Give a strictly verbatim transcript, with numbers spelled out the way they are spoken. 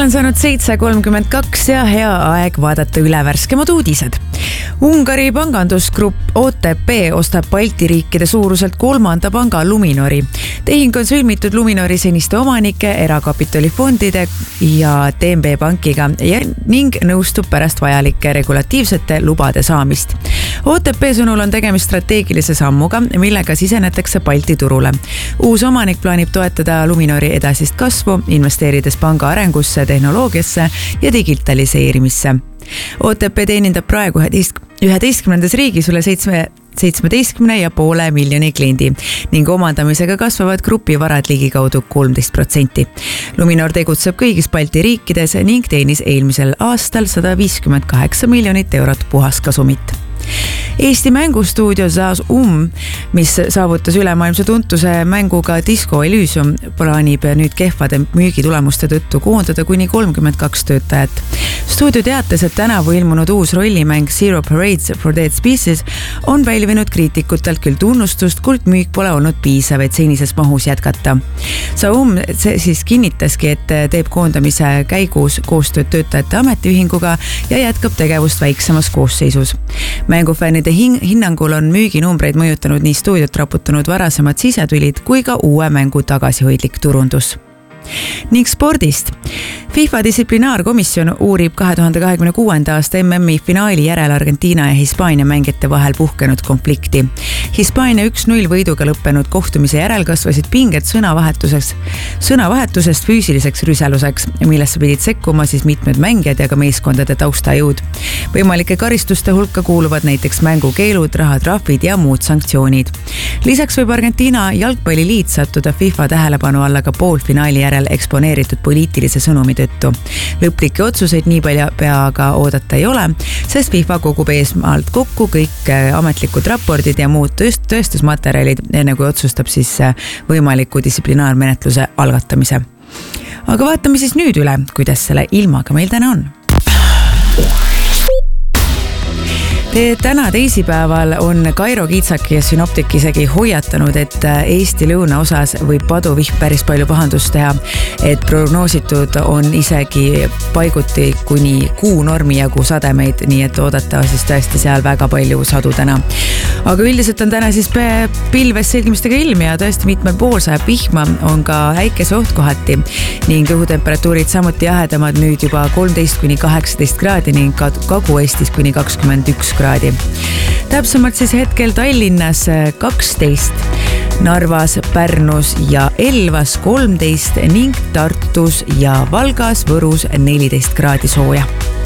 on saanud seitse kolmkümmend kaks ja hea aeg vaadata üle värskemad uudised. Ungari pangandusgrupp O T P ostab Balti riikide suuruselt kolmanda panga Luminori. Tehing on sõlmitud Luminori seniste omanike, erakapitalifondide ja T M B pankiga ja ning nõustub pärast vajalike regulatiivsete lubade saamist. O T P sõnul on tegemist strateegilise sammuga, millega sisenetakse Balti turule. Uus omanik plaanib toetada Luminori edasist kasvu, investeerides panga arengusse, tehnoloogiasse ja digitaliseerimisse. O T P teenindab praegu üheteistkümnendas riigis üle seitsmeteistkümne ja poole miljoni kliendi ning omandamisega kasvavad grupivarad ligikaudu kolmteist protsenti. Luminor tegutseb kõigis Balti riikides ning teenis eelmisel aastal sada viiskümmend kaheksa miljonit eurot puhaskasumit. Eesti mängustuudio Zaum, mis saavutas ülemaailmse tuntuse mänguga Disco Elysium, plaanib nüüd kehvade müügitulemuste tõttu koondada kuni kolmkümmend kaks töötajat. Stuudio teatas, et tänavu ilmunud uus rollimäng Zero Parades for Dead Species on pälvinud kriitikutelt küll tunnustust, kuid müük pole olnud piisav, et senises mahus jätkata. Zaum siis kinnitaski, et teeb koondamise käigus koostööd töötajate ametiühinguga ja jätkab tegevust väiksemas koosseisus. Mängufännide hinnangul on müüginumbreid mõjutanud nii stuudiot raputanud varasemad sisetülid kui ka uue mängu tagasihoidlik turundus. Ning spordist. FIFA distsiplinaarkomisjon uurib kahe tuhande kahekümne kuuenda aasta M M-i finaali järel Argentiina ja Hispaania mängijate vahel puhkenud konflikti. Hispaania üks null võiduga lõppenud kohtumise järel kasvasid pinged sõnavahetuseks, sõnavahetusest füüsiliseks rüseluseks, millesse pidid sekkuma siis mitmed mängijad ja ka meeskondade taustajõud. Võimalike karistuste hulka kuuluvad näiteks mängukeelud, rahatrahvid ja muud sanktsioonid. Lisaks võib Argentiina jalgpalliliit sattuda FIFA tähelepanu alla ka poolfinaali järel eksponeeritud poliitilise sõnumi tõttu. Lõplikke otsuseid nii palju peaga oodata ei ole, sest FIFA kogub eesmaalt kokku kõik ametlikud raportid ja muud tõestusmaterjalid, enne kui otsustab siis võimaliku distsiplinaarmenetluse algatamise. Aga vaatame siis nüüd üle, kuidas selle ilmaga meil täna on. Täna teisipäeval on Kairo Kiitsak ja Synoptik isegi hoiatanud, et Eesti lõuna osas võib paduvihm päris palju pahandust teha, et prognoositud on isegi paiguti kuni kuu normi jagu sademeid, nii et oodata siis tõesti seal väga palju sadu täna. Aga üldiselt on täna siis pilves selgimistega ilm ja tõesti mitmel pool sajab vihma, on ka äikese oht kohati ning õhutemperatuurid samuti jahedamad nüüd juba kolmteist kuni kaheksateist kraadi ning Kagu-Eestis kuni kakskümmend üks kraadi. Täpsemalt siis hetkel Tallinnas kaksteist, Narvas, Pärnus ja Elvas kolmteist ning Tartus ja Valgas, Võrus neliteist kraadi sooja.